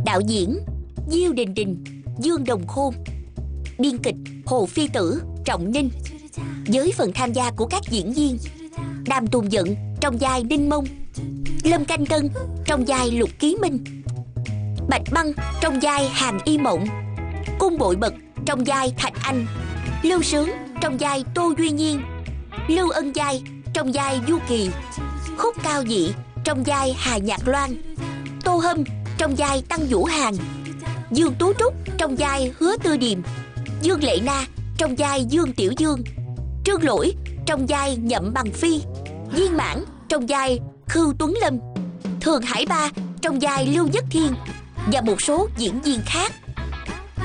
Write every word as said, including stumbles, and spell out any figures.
Đạo diễn Diêu Đình Đình, Dương Đồng Khôn. Biên kịch Hồ Phi Tử, Trọng Ninh. Với phần tham gia của các diễn viên: Đàm Tùng Dận trong vai Ninh Mông, Lâm Canh Tân trong vai Lục Ký Minh, Bạch Băng trong vai Hàn Y Mộng, Cung Bội Bật trong vai Thạch Anh, Lưu Sướng trong vai Tô Duy Nhiên, Lưu Ân Giai trong vai Du Kỳ, Khúc Cao Dị trong vai Hà Nhạc Loan, Tô Hâm trong vai Tăng Vũ Hàn, Dương Tú Trúc trong vai Hứa Tư Điềm, Dương Lệ Na trong vai Dương Tiểu Dương, Trương Lỗi trong vai Nhậm Bằng Phi, Viên Mãn trong vai Khưu Tuấn Lâm, Thường Hải Ba trong vai Lưu Nhất Thiên và một số diễn viên khác.